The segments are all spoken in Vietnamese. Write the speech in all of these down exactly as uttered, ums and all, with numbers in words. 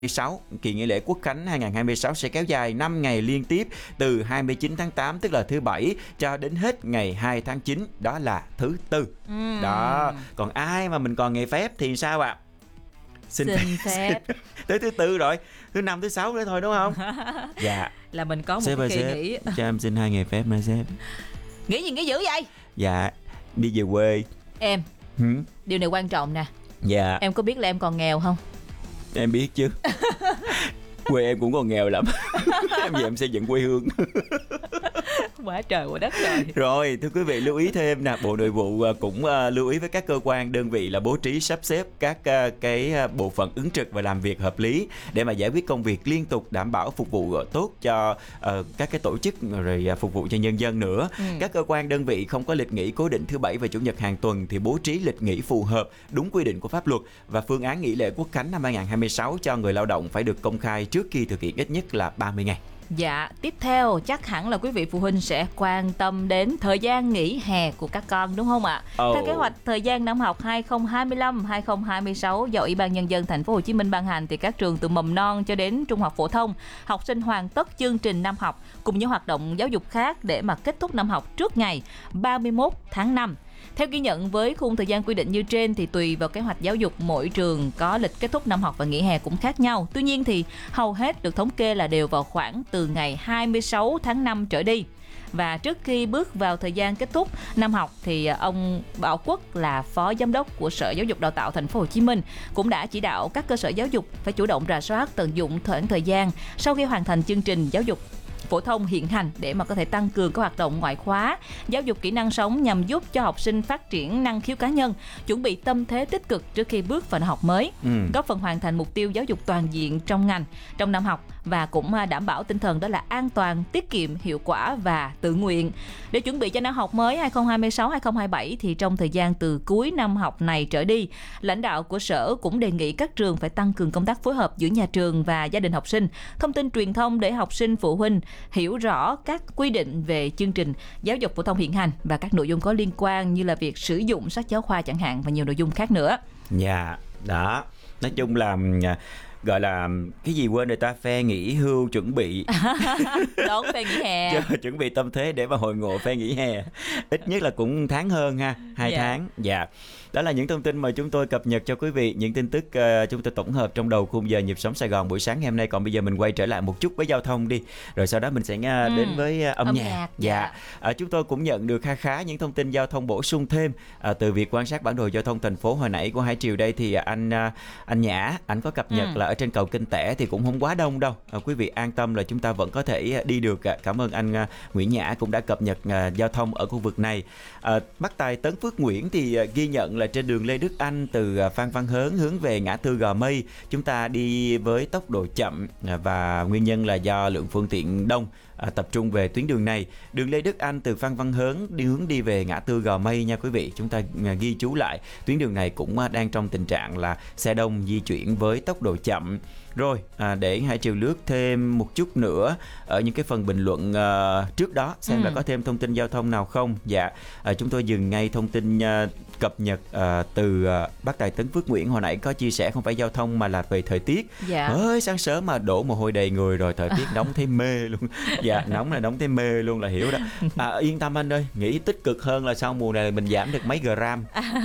sáu, kỳ nghỉ lễ Quốc khánh hai không hai sáu sẽ kéo dài năm ngày liên tiếp từ hai mươi chín tháng tám tức là thứ bảy cho đến hết ngày hai tháng chín, đó là thứ tư. Ừ. Đó, còn ai mà mình còn ngày phép thì sao ạ? À? Xin, Xin phép tới thứ tư rồi, thứ năm thứ sáu nữa thôi đúng không? Dạ. Là mình có một sếp cái kỳ sếp, nghỉ. cho em xin hai ngày phép nữa sếp. Nghỉ gì nghỉ dữ vậy? Dạ, đi về quê. Em, Hử? Điều này quan trọng nè. Dạ. Em có biết là em còn nghèo không? Em biết chứ. Quê em cũng còn nghèo lắm. Em về em xây dựng quê hương. Quá trời quá đất rồi. Rồi, thưa quý vị lưu ý thêm nè, Bộ Nội vụ cũng lưu ý với các cơ quan đơn vị là bố trí sắp xếp các cái bộ phận ứng trực và làm việc hợp lý để mà giải quyết công việc liên tục, đảm bảo phục vụ tốt cho uh, các cái tổ chức rồi phục vụ cho nhân dân nữa. Ừ. Các cơ quan đơn vị không có lịch nghỉ cố định thứ bảy và chủ nhật hàng tuần thì bố trí lịch nghỉ phù hợp đúng quy định của pháp luật, và phương án nghỉ lễ Quốc khánh năm hai không hai sáu cho người lao động phải được công khai trước khi thực hiện ít nhất là ba mươi ngày. Dạ, tiếp theo chắc hẳn là quý vị phụ huynh sẽ quan tâm đến thời gian nghỉ hè của các con đúng không ạ? Oh. Theo kế hoạch thời gian năm học hai không hai lăm hai không hai sáu do Ủy ban Nhân dân Thành phố Hồ Chí Minh ban hành thì các trường từ mầm non cho đến trung học phổ thông, học sinh hoàn tất chương trình năm học cùng những hoạt động giáo dục khác để mà kết thúc năm học trước ngày ba mươi mốt tháng năm. Theo ghi nhận với khung thời gian quy định như trên thì tùy vào kế hoạch giáo dục, mỗi trường có lịch kết thúc năm học và nghỉ hè cũng khác nhau. Tuy nhiên thì hầu hết được thống kê là đều vào khoảng từ ngày hai mươi sáu tháng năm trở đi. Và trước khi bước vào thời gian kết thúc năm học thì ông Bảo Quốc là Phó Giám đốc của Sở Giáo dục Đào tạo Thành phố Hồ Chí Minh cũng đã chỉ đạo các cơ sở giáo dục phải chủ động rà soát tận dụng khoảng thời gian sau khi hoàn thành chương trình giáo dục phổ thông hiện hành để mà có thể tăng cường các hoạt động ngoại khóa, giáo dục kỹ năng sống nhằm giúp cho học sinh phát triển năng khiếu cá nhân, chuẩn bị tâm thế tích cực trước khi bước vào năm học mới, ừ. góp phần hoàn thành mục tiêu giáo dục toàn diện trong ngành trong năm học và cũng đảm bảo tinh thần đó là an toàn, tiết kiệm, hiệu quả và tự nguyện. Để chuẩn bị cho năm học mới hai không hai sáu hai không hai bảy thì trong thời gian từ cuối năm học này trở đi, lãnh đạo của sở cũng đề nghị các trường phải tăng cường công tác phối hợp giữa nhà trường và gia đình học sinh, thông tin truyền thông để học sinh phụ huynh hiểu rõ các quy định về chương trình giáo dục phổ thông hiện hành và các nội dung có liên quan như là việc sử dụng sách giáo khoa chẳng hạn và nhiều nội dung khác nữa. Dạ, đó. Nói chung là gọi là cái gì quên người ta, phe nghỉ hưu chuẩn bị đón phe nghỉ hè, chuẩn bị tâm thế để mà hội ngộ phe nghỉ hè, ít nhất là cũng tháng hơn ha, hai yeah. tháng. Dạ, đó là những thông tin mà chúng tôi cập nhật cho quý vị, những tin tức uh, chúng tôi tổng hợp trong đầu khung giờ Nhịp Sống Sài Gòn buổi sáng ngày hôm nay. Còn bây giờ mình quay trở lại một chút với giao thông đi, rồi sau đó mình sẽ uh, ừ. đến với uh, âm, âm nhạc. nhạc dạ, dạ. Uh, chúng tôi cũng nhận được kha khá những thông tin giao thông bổ sung thêm uh, từ việc quan sát bản đồ giao thông thành phố hồi nãy của Hải Triều đây, thì uh, anh uh, anh Nhã anh có cập nhật ừ. là ở trên cầu Kinh Tẻ thì cũng không quá đông đâu. À, quý vị an tâm là chúng ta vẫn có thể đi được. Cảm ơn anh uh, Nguyễn Nhã cũng đã cập nhật uh, giao thông ở khu vực này. À, Bắc Tài Tấn Phước Nguyễn thì uh, ghi nhận là trên đường Lê Đức Anh từ uh, Phan Văn Hớn hướng về ngã tư Gò Mây, chúng ta đi với tốc độ chậm uh, và nguyên nhân là do lượng phương tiện đông À, tập trung về tuyến đường này. Đường Lê Đức Anh từ Phan Văn Hớn đi hướng đi về ngã tư Gò Mây nha quý vị. Chúng ta à, ghi chú lại, tuyến đường này cũng à, đang trong tình trạng là xe đông di chuyển với tốc độ chậm. Rồi, à, để Hải Triều lướt thêm một chút nữa ở những cái phần bình luận à, trước đó xem ừ. là có thêm thông tin giao thông nào không. Dạ, à, chúng tôi dừng ngay thông tin à, cập nhật à, từ à, Bắc Tài Tấn Phước Nguyễn hồi nãy có chia sẻ không phải giao thông mà là về thời tiết. Dạ. Ơi, sáng sớm mà đổ mồ hôi đầy người rồi, thời tiết nóng thấy mê luôn. Dạ, nóng là nóng thấy mê luôn là hiểu đó. À, yên tâm anh ơi, nghĩ tích cực hơn là sau mùa này mình giảm được mấy gram.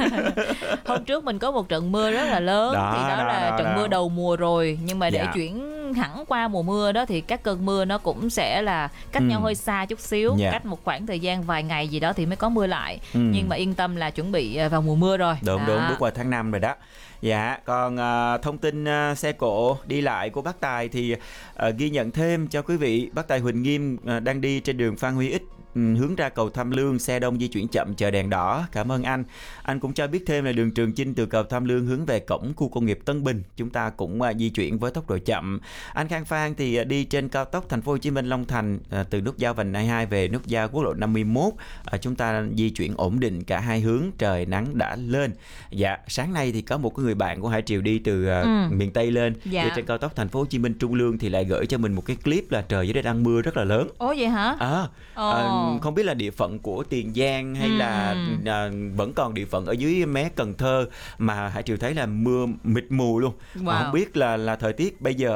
Hôm trước mình có một trận mưa rất là lớn, đó, thì đó, đó là đó, trận đó. mưa đầu mùa rồi, nhưng mà để dạ. chuyển hẳn qua mùa mưa đó thì các cơn mưa nó cũng sẽ là cách ừ. nhau hơi xa chút xíu, dạ. cách một khoảng thời gian vài ngày gì đó thì mới có mưa lại. Ừ. Nhưng mà yên tâm là chuẩn bị vào mùa mưa rồi. Đúng đó. đúng, bước qua tháng năm rồi đó. Dạ, còn uh, thông tin uh, xe cộ đi lại của bác Tài thì uh, ghi nhận thêm cho quý vị. Bác Tài Huỳnh Nghiêm uh, đang đi trên đường Phan Huy Ích hướng ra cầu Tham Lương, xe đông di chuyển chậm chờ đèn đỏ. Cảm ơn anh. Anh cũng cho biết thêm là đường Trường Chinh từ cầu Tham Lương hướng về cổng khu công nghiệp Tân Bình, chúng ta cũng uh, di chuyển với tốc độ chậm. Anh Khang Phan thì uh, đi trên cao tốc Thành phố Hồ Chí Minh Long Thành uh, từ nút giao Vành Đai hai về nút giao quốc lộ năm mươi mốt, uh, chúng ta di chuyển ổn định cả hai hướng, trời nắng đã lên. Dạ, sáng nay thì có một cái người bạn của Hải Triều đi từ uh, ừ. miền Tây lên, dạ. đi trên cao tốc Thành phố Hồ Chí Minh Trung Lương thì lại gửi cho mình một cái clip là trời dưới đây đang mưa rất là lớn. Ồ vậy hả? À, à, uh, không biết là địa phận của Tiền Giang hay ừ. là uh, vẫn còn địa phận ở dưới mé Cần Thơ mà Hải Triều thấy là mưa mịt mù luôn. Wow. Không biết là là thời tiết bây giờ